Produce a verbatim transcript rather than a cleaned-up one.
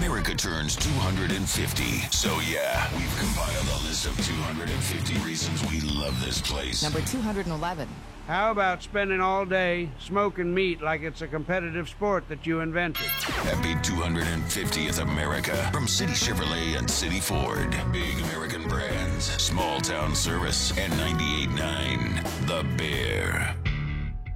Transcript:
America turns two hundred fifty. So yeah, we've compiled a list of two hundred fifty reasons we love this place. Number two hundred eleven. How about spending all day smoking meat like it's a competitive sport that you invented? Happy two hundred fiftieth America from City Chevrolet and City Ford. Big American brands, small town service, and ninety-eight point nine The Bear.